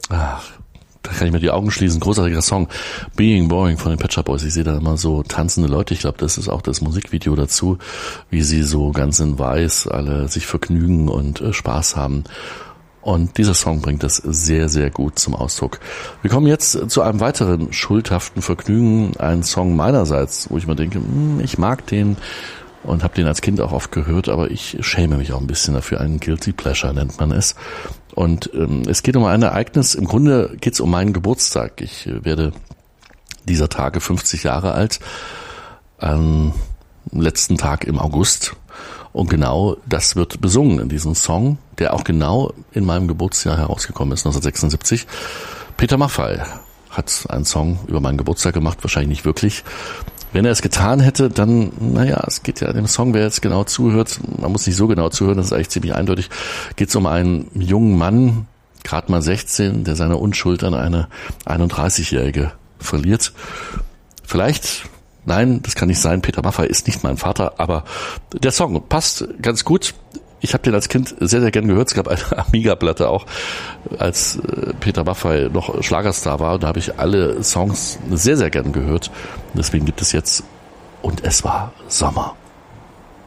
Ach, da kann ich mir die Augen schließen. Großartiger Song. Being Boring von den Pet Shop Boys. Ich sehe da immer so tanzende Leute. Ich glaube, das ist auch das Musikvideo dazu, wie sie so ganz in weiß alle sich vergnügen und Spaß haben. Und dieser Song bringt das sehr, sehr gut zum Ausdruck. Wir kommen jetzt zu einem weiteren schuldhaften Vergnügen. Ein Song meinerseits, wo ich mir denke, ich mag den und habe den als Kind auch oft gehört, aber ich schäme mich auch ein bisschen dafür. Ein Guilty Pleasure nennt man es. Und es geht um ein Ereignis. Im Grunde geht es um meinen Geburtstag. Ich werde dieser Tage 50 Jahre alt, am letzten Tag im August. Und genau das wird besungen in diesem Song, der auch genau in meinem Geburtsjahr herausgekommen ist, 1976. Peter Maffay hat einen Song über meinen Geburtstag gemacht, wahrscheinlich nicht wirklich. Wenn er es getan hätte, dann, es geht ja in dem Song, wer jetzt genau zuhört, man muss nicht so genau zuhören, das ist eigentlich ziemlich eindeutig, geht es um einen jungen Mann, gerade mal 16, der seine Unschuld an eine 31-Jährige verliert. Vielleicht... Nein, das kann nicht sein. Peter Maffay ist nicht mein Vater, aber der Song passt ganz gut. Ich habe den als Kind sehr, sehr gern gehört. Es gab eine Amiga-Platte auch, als Peter Maffay noch Schlagerstar war. Da habe ich alle Songs sehr, sehr gern gehört. Deswegen gibt es jetzt Und es war Sommer.